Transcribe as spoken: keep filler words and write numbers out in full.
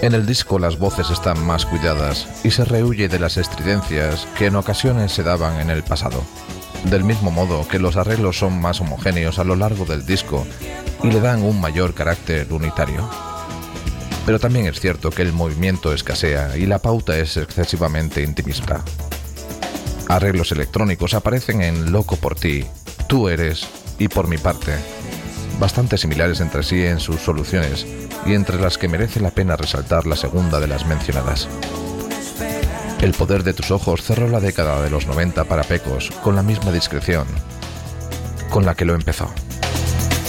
En el disco las voces están más cuidadas y se rehuye de las estridencias que en ocasiones se daban en el pasado. Del mismo modo que los arreglos son más homogéneos a lo largo del disco y le dan un mayor carácter unitario. Pero también es cierto que el movimiento escasea y la pauta es excesivamente intimista. Arreglos electrónicos aparecen en Loco por ti, Tú eres y Por mi parte, bastante similares entre sí en sus soluciones y entre las que merece la pena resaltar la segunda de las mencionadas. El poder de tus ojos cerró la década de los noventa para Pecos con la misma discreción con la que lo empezó.